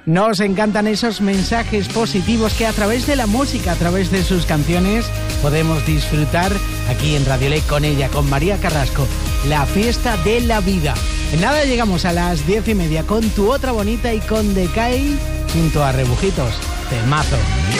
Nos encantan esos mensajes positivos que a través de la música, a través de sus canciones, podemos disfrutar aquí en Radio Lek con ella, con María Carrasco, la fiesta de la vida. En nada llegamos a las 10:30 con Tu Otra Bonita y con Decay junto a Rebujitos. Temazo.